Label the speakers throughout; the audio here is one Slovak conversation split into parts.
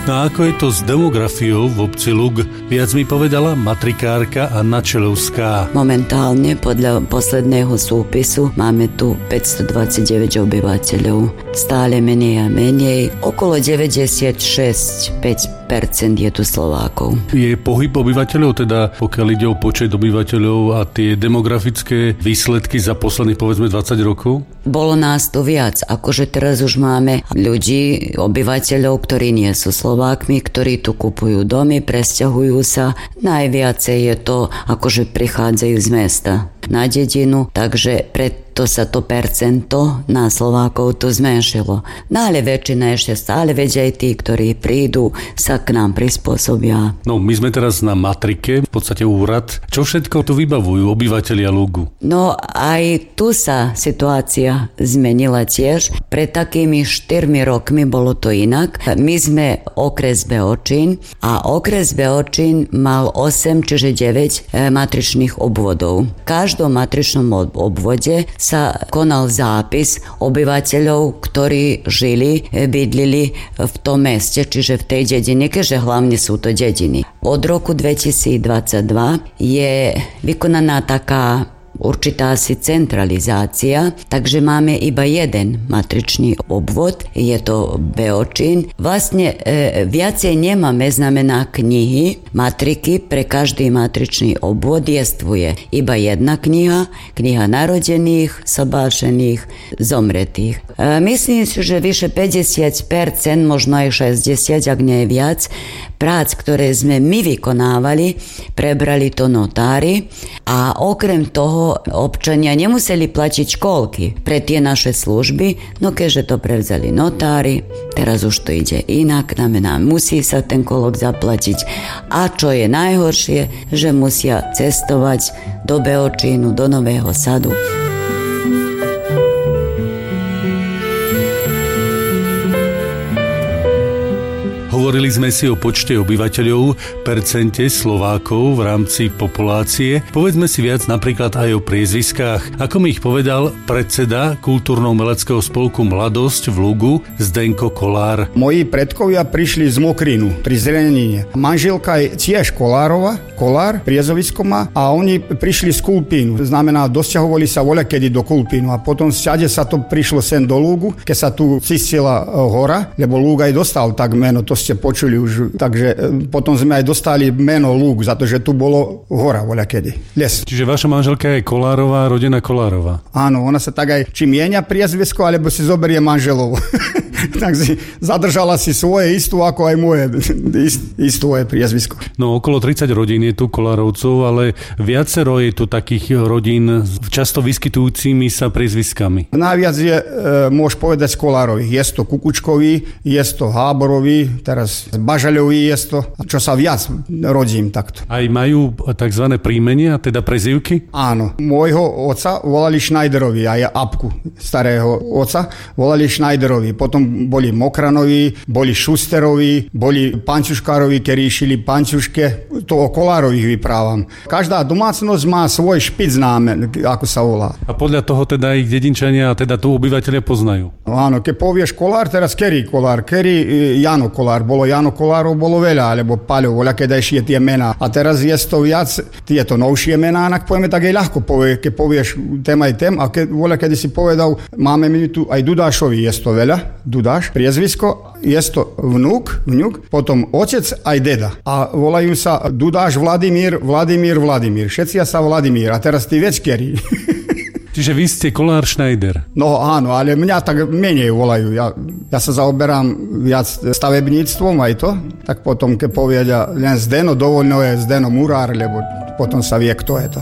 Speaker 1: No a ako je to s demografiou v obci Lug? Viac mi povedala matrikárka Anna Čelovská.
Speaker 2: Momentálne podľa posledného súpisu máme tu 529 obyvateľov. Stále menej a menej. Okolo 96,5% je tu Slovákov.
Speaker 1: Je pohyb obyvateľov, teda pokiaľ ide o počet obyvateľov a tie demografické výsledky za posledných povedzme 20 rokov?
Speaker 2: Bolo nás tu viac, akože teraz už máme ľudí, obyvateľov, ktorí nie sú Slovákmi, ktorí tu kupujú domy, presťahujú sa. Najviacej je to, akože prichádzajú z mesta na dedinu, takže preto sa to percento na Slovákov tu zmenšilo. No ale väčšina ešte stále vedia aj tí, ktorí prídu, sa k nám prispôsobia.
Speaker 1: No my sme teraz na matrike, v podstate úrad. Čo všetko tu vybavujú obyvatelia Lugu?
Speaker 2: No aj tu sa situácia zmenila tiež. Pred takými 4 rokmi bolo to inak. My sme okres Beočín a okres Beočín mal 8, čiže 9 matričných obvodov. V každom matričnom obvode sa konal zápis obyvateľov, ktorí žili, bydlili v tom meste, čiže v tej dedine, keďže hlavne sú to dediny. Od roku 2022 je vykonaná taká určitá asi centralizácia, takže máme iba jeden matričný obvod, je to Beočín. Vlastne viacej nemáme, znamená knihy, matriky, pre každý matričný obvod jestvuje iba jedna kniha narodených, sobášených, zomretých. Myslím si, že vyše 50%, možno aj 60%, ak nie je viac, prác, ktoré sme my vykonávali, prebrali to notári a okrem toho občania nemuseli platiť školky pre tie naše služby, no keďže to prevzali notári, teraz už to ide inak, znamená, musí sa ten kolok zaplatiť a čo je najhoršie, že musia cestovať do Beočínu, do Nového Sadu.
Speaker 1: Hovorili sme si o počte obyvateľov, percente Slovákov v rámci populácie. Povedzme si viac napríklad aj o priezviskách. Ako mi ich povedal predseda kultúrno-umeleckého spolku Mladosť v Lugu Zdenko Kolár.
Speaker 3: Moji predkovia prišli z Mokrinu pri Zrenine. Manželka je tiež Kolárova, Kolár, priezovisko má, a oni prišli z Kulpínu. Znamená, dosťahovali sa voľakedy do Kulpínu a potom všade sa to prišlo sem do Lugu, keď sa tu cistila hora, lebo Lúg aj dostal tak meno, to ste počuli už, takže potom sme aj dostali meno Lúg, za to, že tu bolo hora voľakedy, les.
Speaker 1: Čiže vaša manželka je Kolárová, rodina Kolárova.
Speaker 3: Áno, ona sa tak aj či mienia priezvisko, alebo si zoberie manželov. Takže zadržala si svoje istú, ako aj moje istú priezvisko.
Speaker 1: No okolo 30 rodín je tu Kolárovcov, ale viacero je tu takých rodín často vyskytujúcimi sa priezviskami.
Speaker 3: Najviac je, môžeš povedať, z Kolárových. Je to Kukučkový, je to Háborový, teraz Bažaľový je to, čo sa viac rodím takto.
Speaker 1: Aj majú takzvané príjmenia, teda prezývky?
Speaker 3: Áno. Môjho oca volali Schneiderovi, a ja apku starého oca volali Schneiderovi. Potom boli Mokranovi, boli Šusterovi, boli Panciuškárovi, ktorí šili panciuške. To o Kolárových vyprávam. Každá domácnosť má svoj špic známe, ako sa volá.
Speaker 1: A podľa toho teda ich dedinčania, teda tu obyvateľe poznajú.
Speaker 3: No áno, keď povieš Kolár, teraz Kerry Kolár, Jano Kolár. Bolo Jano Kolárov, bolo veľa, alebo Paľo, voľa keď ešte tie mená. A teraz je to viac, tieto novšie mená, ak povieme, tak aj ľahko povie, keď povieš tém aj tém. A voľa keď si povedal, máme mi tu aj Dudášovi, je to veľa, Dudáš, priezvisko, je to vnúk, potom otec aj deda. A volajú sa Dudáš Vladimír. Všetci sa Vladimír. A teraz tí večkeri.
Speaker 1: Čiže vy ste Kolár Schneider.
Speaker 3: No áno, ale mňa tak menej volajú. Ja sa zaoberám viac stavebníctvom aj to. Tak potom, keď povedia len Zdeno, dovoľno je Zdeno Murár, lebo potom sa vie, kto je to.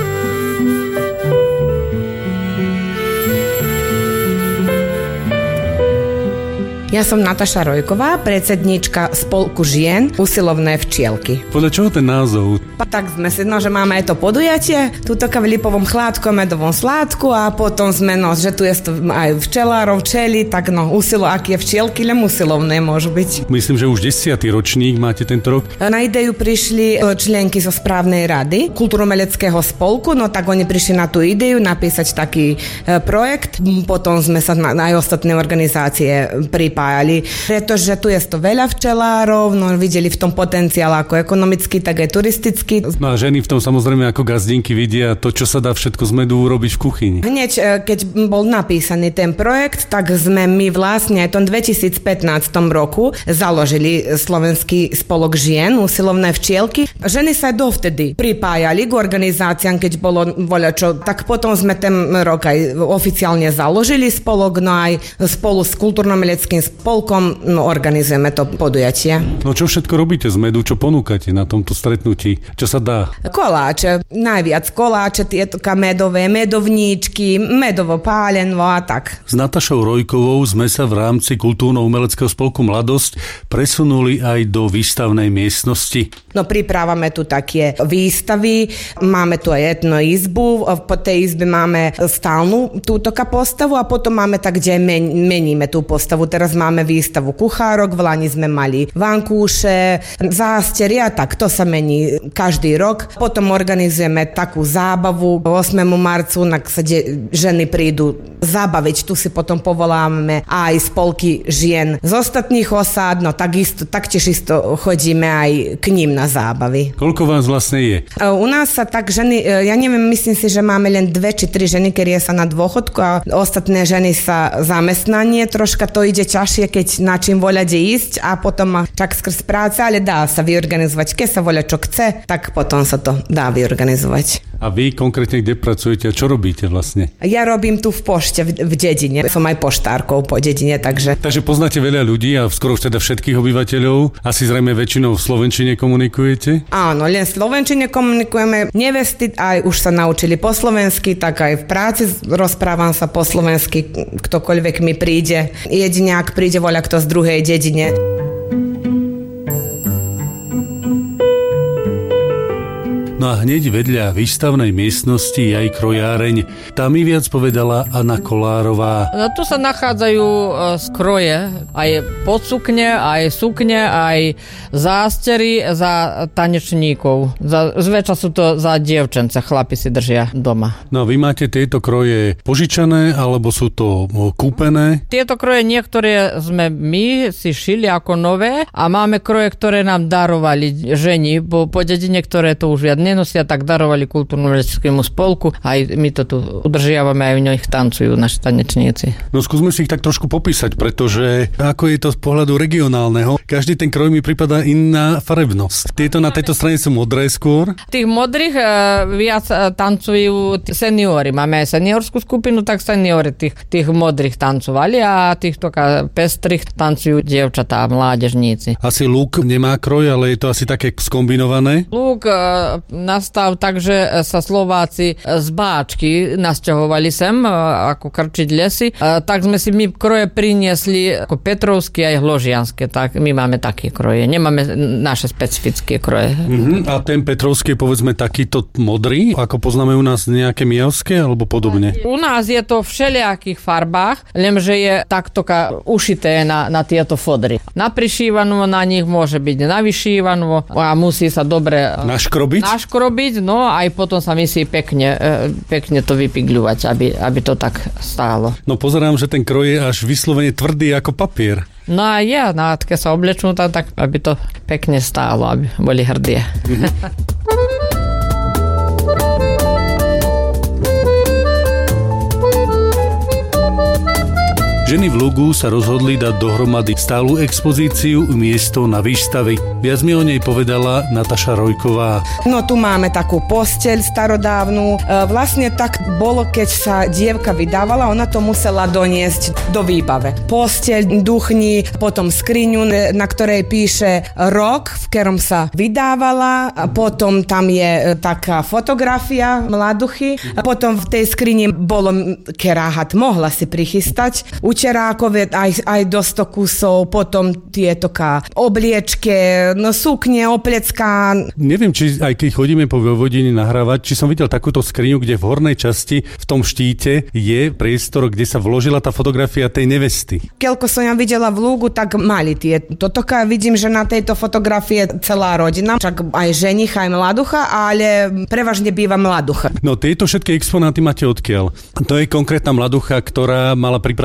Speaker 4: Ja som Nataša Rojková, predsedníčka spolku žien Usilovné včielky.
Speaker 1: Podľa čoho ten názov?
Speaker 4: Tak sme si, že máme aj to podujatie, tuto v Lipovom chládku, medovom sládku a potom sme, že tu je aj včelárov, včely, tak usilo, aké včielky, len usilovné môžu byť.
Speaker 1: Myslím, že už 10. ročník máte tento rok.
Speaker 4: Na ideu prišli členky zo správnej rady kultúrno-umeleckého spolku, tak oni prišli na tú ideu napísať taký projekt, potom sme sa aj ostatné organizácie pripájali pripájali, pretože tu je to veľa včelárov, no videli v tom potenciál ako ekonomicky, tak aj turisticky.
Speaker 1: No a ženy v tom samozrejme ako gazdinky vidia to, čo sa dá všetko z medu urobiť v kuchyni.
Speaker 4: Hneď, keď bol napísaný ten projekt, tak sme my vlastne aj v tom 2015 roku založili slovenský spolok žien, usilovné včielky. Ženy sa aj dovtedy pripájali k organizáciám, keď bolo voľačo. Tak potom sme ten rok aj oficiálne založili spolok, no aj spolu s kultúrno-umeleckým spolkom organizujeme to podujatie.
Speaker 1: No čo všetko robíte z medu? Čo ponúkate na tomto stretnutí? Čo sa dá?
Speaker 4: Koláče, najviac koláče, tieto medové, medovníčky, medovo pálenvo a tak.
Speaker 1: S Natašou Rojkovou sme sa v rámci kultúrno-umeleckého spolku Mladosť presunuli aj do výstavnej miestnosti.
Speaker 4: No pripravame tu také výstavy, máme tu aj jednu izbu, po tej izbe máme stálnu túto postavu a potom máme tak, kde meníme tú postavu. Teraz máme výstavu kuchárok, v Lani sme mali vankúše, zástery a tak, to sa mení každý rok. Potom organizujeme takú zábavu 8. marcu, kde ženy prídu zabaviť, tu si potom povoláme aj spolky žien z ostatných osád, no taktiež isto chodíme aj k ním na zábavy.
Speaker 1: Koľko vás vlastne je?
Speaker 4: U nás sa tak ženy, ja neviem, myslím si, že máme len 2 či 3 ženy, ktoré sa na dôchodku a ostatné ženy sa zamestnanie, troška to ide ťažšie, keď na čím voľade ísť a potom čak skrz práce, ale dá sa vyorganizovať, keď sa voľa čo chce, tak potom sa to dá vyorganizovať.
Speaker 1: A vy konkrétne kde pracujete a čo robíte vlastne?
Speaker 4: Ja robím tu v pošte, v dedine. Som aj poštárkou po dedine, takže...
Speaker 1: Takže poznáte veľa ľudí a skoro teda všetkých obyvateľov. Asi zrejme väčšinou v slovenčine komunikujete?
Speaker 4: Áno, len v slovenčine komunikujeme. Nevesty aj už sa naučili po slovensky, tak aj v práci rozprávam sa po slovensky, ktokoľvek mi príde. Jedine, ak príde voľa kto z druhej dedine.
Speaker 1: No a hneď vedľa výstavnej miestnosti je aj krojáreň. Tá mi viac povedala Anna Kolárová.
Speaker 5: No, tu sa nachádzajú skroje, aj podsukne, aj sukne, aj zástery za tanečníkov. Zväčša sú to za dievčence, chlapi si držia doma.
Speaker 1: No a vy máte tieto kroje požičané, alebo sú to kúpené?
Speaker 5: Tieto kroje niektoré sme my si šili ako nové a máme kroje, ktoré nám darovali ženi, po dedine, ktoré to už viac nenosia, tak darovali kultúrno-umeleckému spolku. Aj my to tu udržiavame, aj v nich tancujú naši tanečníci.
Speaker 1: No skúsme si ich tak trošku popísať, pretože ako je to z pohľadu regionálneho, každý ten kroj mi prípada iná farebnosť. Tieto na tejto strane sú modré skôr.
Speaker 5: Tých modrých viac tancujú seniori. Máme aj seniorskú skupinu, tak seniori tých modrých tancovali a týchto pestrých tancujú dievčatá, mládežníci.
Speaker 1: Asi lúk nemá kroj, ale je to asi také skombinované?
Speaker 5: Lúk nastal tak, že sa Slováci z Báčky nasťahovali sem, ako krčiť lesy. Tak sme si my kroje priniesli ako petrovské aj hložianske. Tak my máme také kroje. Nemáme naše specifické kroje.
Speaker 1: A ten petrovský je povedzme takýto modrý, ako poznáme u nás nejaké mijavské alebo podobne?
Speaker 5: U nás je to v všelijakých farbách, lenže je takto ušité na tieto fodry. Naprišívano na nich môže byť navyšívano a musí sa dobre naškrobiť, no aj potom sa musí pekne to vypigľovať, aby to tak stálo.
Speaker 1: No pozerám, že ten kroj je až vyslovene tvrdý ako papier.
Speaker 5: No a keď sa oblečnú tak, aby to pekne stálo, aby boli hrdie.
Speaker 1: Ženy v Lugu sa rozhodli dať dohromady stálu expozíciu miesto na výstavy. Viac mi o nej povedala Nataša Rojková.
Speaker 4: No tu máme takú posteľ starodávnu. Vlastne tak bolo, keď sa dievka vydávala, ona to musela doniesť do výbave. Posteľ, duchni, potom skriňu, na ktorej píše rok, v ktorom sa vydávala, a potom tam je taká fotografia mladuchy, a potom v tej skrini bolo keráhat, mohla si prichystať učerákové aj do 100 kusov, potom tieto obliečke, no sukne, oplecká.
Speaker 1: Neviem, či aj keď chodíme po Vojvodine nahrávať, či som videl takúto skriňu, kde v hornej časti, v tom štíte, je priestor, kde sa vložila tá fotografia tej nevesty.
Speaker 4: Keľko som ja videla v Lúgu, tak mali tie. Totoka vidím, že na tejto fotografie celá rodina, čak aj ženich, aj mladucha, ale prevažne býva mladucha.
Speaker 1: No tieto všetky exponáty máte odkiaľ? To je konkrétna mladucha, ktorá mala pripravenú výbavu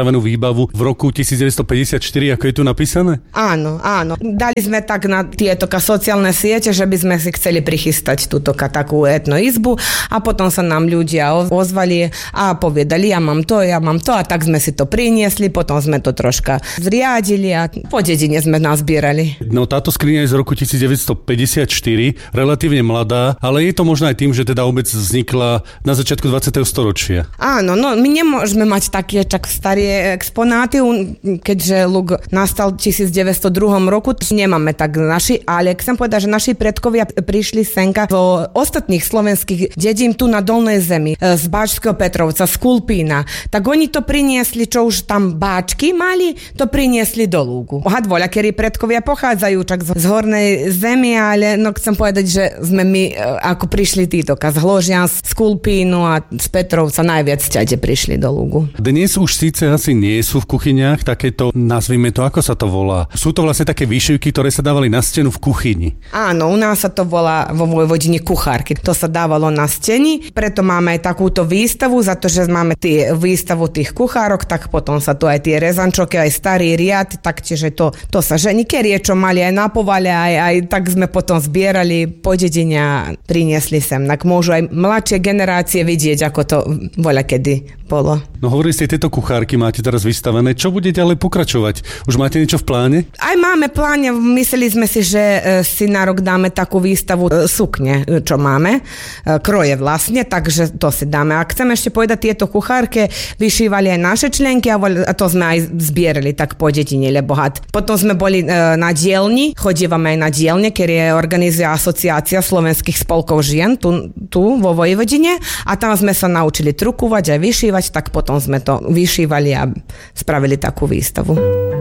Speaker 1: výbavu v roku 1954, ako je tu napísané?
Speaker 4: Áno. Dali sme tak na tieto sociálne siete, že by sme si chceli prichystať túto takú etnoizbu a potom sa nám ľudia ozvali a povedali, ja mám to a tak sme si to priniesli, potom sme to troška zriadili a po dedine sme nazbierali.
Speaker 1: No táto skriňa je z roku 1954, relatívne mladá, ale je to možno aj tým, že teda obec vznikla na začiatku 20. storočia.
Speaker 4: Áno, no my nemôžeme mať také staré exponáty, keďže luk nastal v 1902 roku, nemáme tak naši, ale chcem povedať, že naši predkovia prišli senka zo ostatných slovenských dedín tu na Dolnej zemi, z Bačského Petrovca, z Kulpína. Tak oni to priniesli, čo už tam báčky mali, to priniesli do Lúgu. Hadvoľa, ktorí predkovia pochádzajú čak z Hornej zemi, ale no chcem povedať, že sme my ako prišli títo, z Hložian, z Kulpínu a z Petrovca najviac ťade prišli do Lúgu.
Speaker 1: Dnes už síce asi nie sú v kuchyniach takéto, nazvime to, ako sa to volá. Sú to vlastne také výšivky, ktoré sa dávali na stenu v kuchyni.
Speaker 4: Áno, u nás sa to volá vo Vojvodine kuchárky. To sa dávalo na steni, preto máme aj takúto výstavu, za to, že máme výstavu tých kuchárok, tak potom sa tu aj tie rezančoky, aj starý riad, taktiež to sa ženi kerie, čo mali aj na povale, aj tak sme potom zbierali po dedine a priniesli sem. Tak môžu aj mladšie generácie vidieť, ako to voľakedy bolo.
Speaker 1: No hovorili ste, tieto kuchárky máte teraz vystavené. Čo bude ďalej pokračovať? Už máte niečo v pláne?
Speaker 4: Aj máme pláne. Mysleli sme si, že si na rok dáme takú výstavu sukne, čo máme. Kroje vlastne, takže to si dáme. A chcem ešte povedať, tieto kuchárke vyšívali aj naše členky a to sme aj zbierali tak po dedine, lebo potom sme boli na dielni, chodívame aj na dielne, ktoré organizuje Asociácia slovenských spolkov žien tu vo Vojvodine a tam sme sa naučili trukovať a vyšívať, tak potom sme to vyšívali a spravili takú výstavu.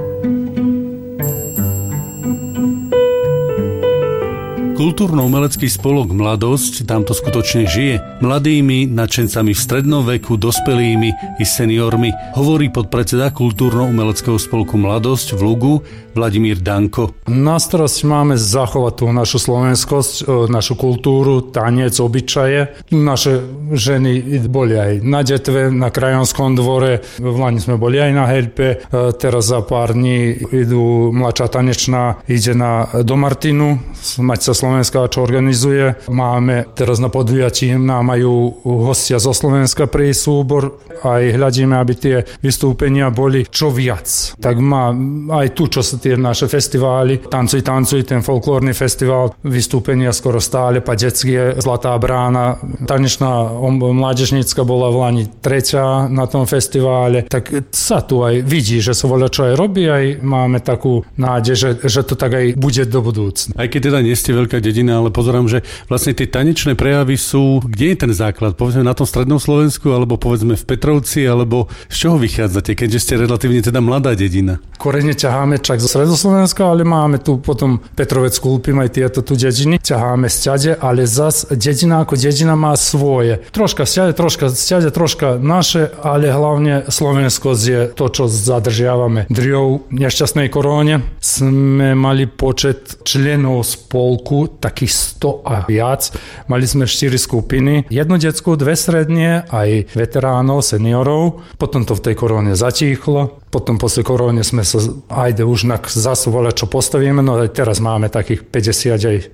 Speaker 1: Kultúrno-umelecký spolok Mladosť tam to skutočne žije. Mladými, nadšencami v strednom veku, dospelými i seniormi, hovorí podpredseda Kultúrno-umeleckého spolku Mladosť v Lugu Vladimír Danko.
Speaker 6: Na starosť máme zachovať tú našu slovenskosť, našu kultúru, tanec, obyčaje. Naše ženy boli aj na detve, na Krajonskom dvore, v Lani sme boli aj na Helpe, teraz za pár dní idú mladšia tanečná, ide do Martinu, Matica Slovenska, čo organizuje. Máme teraz na podujatí, nám majú hostia zo Slovenska pre súbor, aj hľadíme, aby tie vystúpenia boli čo viac. Tak má aj tu, čo sa tie naše festivály, Tancuj, ten folklórny festival, vystúpenia skoro stále, pa detské, Zlatá brána, tanečná mládežnícka bola v Lani 3. na tom festivále, tak sa tu aj vidí, že sa voľa čo aj robí, aj máme takú nádej, že to tak aj bude do budúcna.
Speaker 1: Aj keď teda nie ste veľká dedina, ale pozerám, že vlastne tie tanečné prejavy sú, kde je ten základ? Povedzme na tom strednom Slovensku, alebo povedzme v Petrovci, alebo z čoho vychádzate, keďže ste relatívne teda mladá dedina?
Speaker 6: Korene ťaháme čak zo Stredoslovenska, ale máme tu potom Petrovec, Kulpím, aj tieto tu dediny. Ťaháme sťade, ale zas dedina ako dedina má svoje. Troška sťade, troška naše, ale hlavne slovenskosť je to, čo zadržiavame. Driou nešťastnej koróne sme mali počet členov spolku, takých 100 a viac. Mali sme 4 skupiny, jednu detskú, 2 strednie, aj veteránov, seniorov. Potom to v tej koróne zatíchlo. Potom posle koróne sme sa už zase čo postavíme, no aj teraz máme takých 50 aj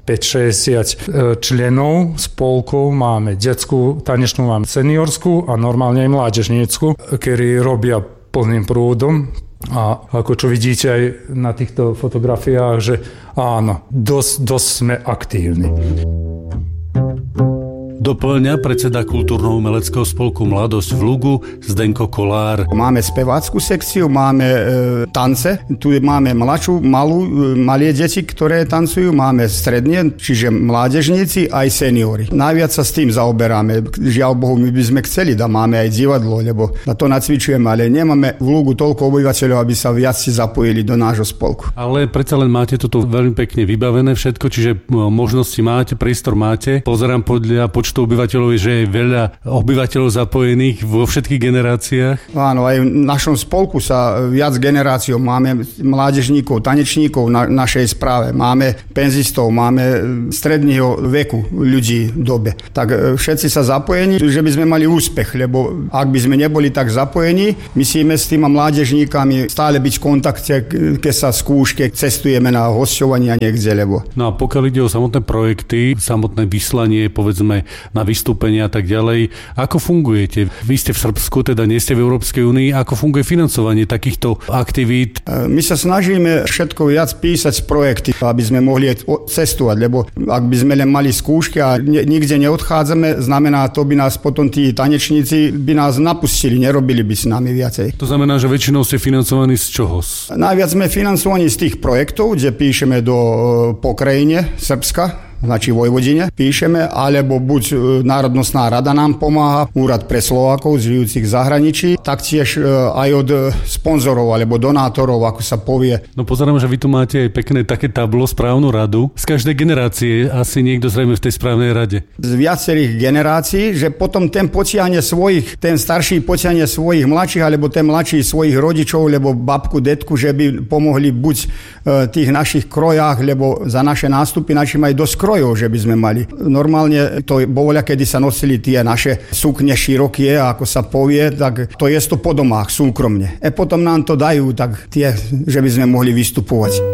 Speaker 6: 5-60 členov spolkov, máme detskú tanečnú, máme seniorskú a normálne aj mládežnícku, ktorí robia plným prúdom. A ako čo vidíte aj na týchto fotografiách, že áno, dosť sme aktívni.
Speaker 1: Doplňa predseda Kultúrno-umeleckého spolku Mladosť v Lugu Zdenko Kolár.
Speaker 3: Máme spevácku sekciu, máme tance, tu máme malé deti, ktoré tancujú, máme stredne, čiže mládežníci aj seniori. Najviac sa s tým zaoberáme. Žiaľ Bohu, my by sme chceli, da máme aj divadlo, lebo na to nacvičujeme, ale nemáme v Lugu toľko obyvateľov, aby sa viac si zapojili do nášho spolku.
Speaker 1: Ale predsa len máte toto veľmi pekne vybavené všetko, čiže možnosti máte, priestor máte. Pozerám podľa počtu počtu obyvateľov je, že je veľa obyvateľov zapojených vo všetkých generáciách?
Speaker 3: Áno, aj v našom spolku sa viac generáciou máme mládežníkov, tanečníkov na našej správe. Máme penzistov, máme stredného veku ľudí v dobe. Tak všetci sa zapojení, že by sme mali úspech, lebo ak by sme neboli tak zapojení, myslíme s tými mládežníkami stále byť v kontakte, keď sa skúške, cestujeme na hosťovania niekde, lebo...
Speaker 1: No a pokiaľ ide o samotné projekty, samotné vyslanie, povedzme, na vystúpenia a tak ďalej, ako fungujete? Vy ste v Srbsku, teda nie ste v Európskej únii, ako funguje financovanie takýchto aktivít?
Speaker 3: My sa snažíme všetko viac písať z projekty, aby sme mohli cestovať, lebo ak by sme len mali skúšky a nikde neodchádzame, znamená to by nás potom tí tanečníci by nás napustili, nerobili by s nami viacej.
Speaker 1: To znamená, že väčšinou ste financovaní z čoho?
Speaker 3: Najviac sme financovaní z tých projektov, kde píšeme do pokrajine Srbska, znači Vojvodine, píšeme, alebo buď Národnostná rada nám pomáha, Úrad pre Slovákov žijúcich v zahraničí, taktiež aj od sponzorov alebo donátorov, ako sa povie.
Speaker 1: No pozerám, že vy tu máte aj pekné také tablo, správnu radu. Z každej generácie asi niekto zrejme v tej správnej rade.
Speaker 3: Z viacerých generácií, že potom ten starší potiahne svojich mladších, alebo ten mladší svojich rodičov, lebo babku, detku, že by pomohli buď tých našich krojách, lebo za naše nástupy našim aj dosť že by sme mali. Normálne to bola, kedy sa nosili tie naše sukne širokie, ako sa povie, tak to je to po domách, súkromne. Potom nám to dajú, tak tie, že by sme mohli vystupovať.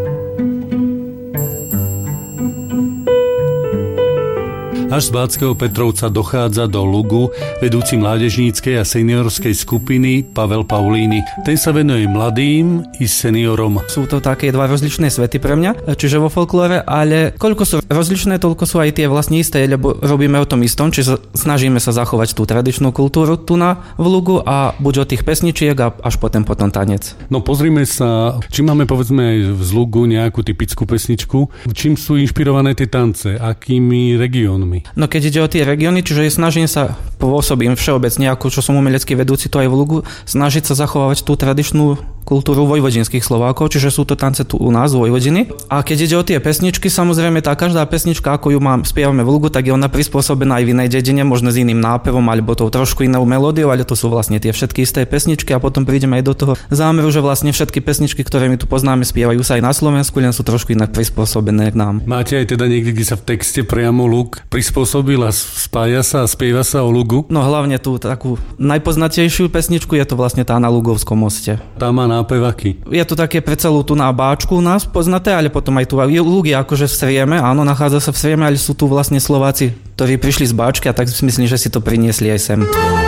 Speaker 1: Až z Bátskeho Petrovca dochádza do Lugu vedúci mládežníckej a seniorskej skupiny Pavel Paulíny. Ten sa venuje mladým i seniorom.
Speaker 7: Sú to také dva rozličné svety pre mňa, čiže vo folklóre, ale koľko sú rozličné, toľko sú aj tie vlastne isté, lebo robíme o tom istom, čiže snažíme sa zachovať tú tradičnú kultúru tu v Lugu a buď od tých pesničiek a až potom tanec.
Speaker 1: No pozrime sa, či máme povedzme aj z Lugu nejakú typickú pesničku, čím sú inšpirované tie tance, akými regiónmi?
Speaker 7: No keď ide o tie regióny, čiže snažím sa, pôsobím všeobecne, ako čo som umelecký vedúci tu aj v Lugu, snažiť sa zachovať tú tradičnú kultúru vojvodinských Slovákov, čiže sú to tance tu u nás v Vojvodine. A keď ide o tie pesničky, samozrejme tá každá pesnička, ako ju spievame v Lugu, tak je ona prispôsobená aj v inej dedine, možno s iným nápevom alebo tou trošku inou melódiou, ale to sú vlastne tie všetky isté pesničky a potom prídeme aj do toho zámeru, že vlastne všetky pesničky, ktoré my tu poznáme, spievajú sa aj na Slovensku, len sú trošku inak prispôsobené k nám.
Speaker 1: Máte aj teda niekde, kde sa v texte priamo Lug prispôsobil a spája sa a spieva sa o Lugu?
Speaker 7: No hlavne tú takú najpoznatejšiu pesničku je to vlastne tá na Lugovskom moste.
Speaker 1: Tá má nápevaky.
Speaker 7: Je to také pre celú tu na Báčku u nás poznaté, ale potom aj tu Lug je akože v Srieme, áno, nachádza sa v Srieme, ale sú tu vlastne Slováci, ktorí prišli z Báčky a tak myslím, že si to priniesli aj sem.